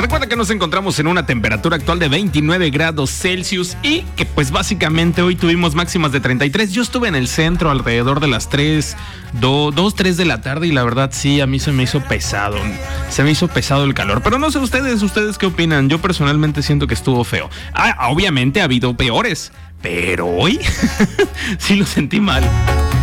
Recuerda que nos encontramos en una temperatura actual de 29 grados Celsius y que pues básicamente hoy tuvimos máximas de 33. Yo estuve en el centro alrededor de las 3 de la tarde y la verdad sí, a mí se me hizo pesado. Se me hizo pesado el calor. Pero no sé ustedes qué opinan. Yo personalmente siento que estuvo feo. Obviamente ha habido peores, pero hoy sí lo sentí mal.